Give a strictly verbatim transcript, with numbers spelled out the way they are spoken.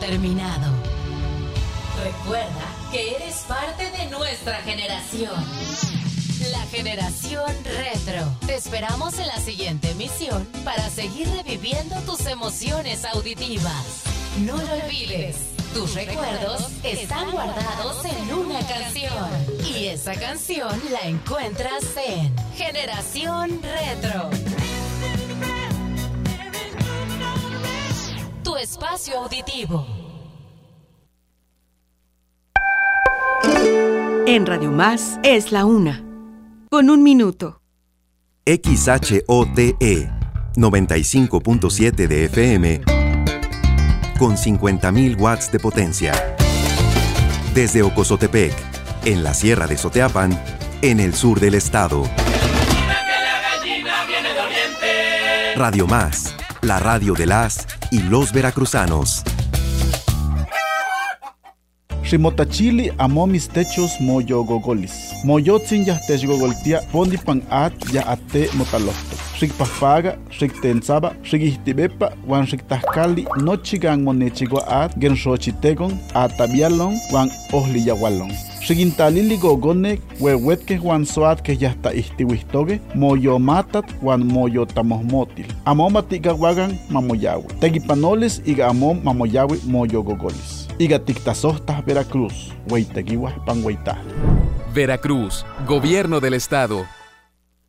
terminado. Recuerda que eres parte de nuestra generación. La generación retro. Te esperamos en la siguiente emisión para seguir reviviendo tus emociones auditivas. No lo olvides. Tus recuerdos están guardados en una canción. Y esa canción la encuentras en Generación Retro. Tu espacio auditivo. En Radio Más es la una. Con un minuto. X H O T E noventa y cinco punto siete de F M con cincuenta mil watts de potencia. Desde Ocozotepec, en la Sierra de Soteapan, en el sur del estado. Radio Más, la radio de las y los veracruzanos. Ximotachili amo mis techos moyo gogolis. Moyotzin ya techgogoltia pondipan at ya ate motalofto. Xikpafaga, xiktensaba, xikihtibepa, wan xiktahkali nochigan monechigua at gen xochitegon atabialon wan ohliyawalon. Xikintalili gogonek wewetke wan soat ke yasta ihtiwihtoge moyo matat wan moyo tamohmotil. Amom atigawagan mamoyawi. Tegipanoles iga amom mamoyawi moyo gogolis. Iga tiktasohtas Veracruz, Hueyteguihuas Panhueytah. Veracruz, Gobierno del Estado.